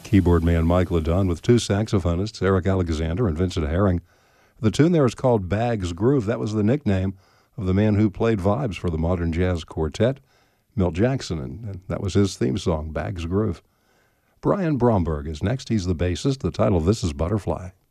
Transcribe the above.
Keyboard man Mike LeDun with two saxophonists, Eric Alexander and Vincent Herring. The tune there is called Bag's Groove. That was the nickname of the man who played vibes for the Modern Jazz Quartet, Milt Jackson, and that was his theme song, Bag's Groove. Brian Bromberg is next. He's the bassist. The title of this is Butterfly.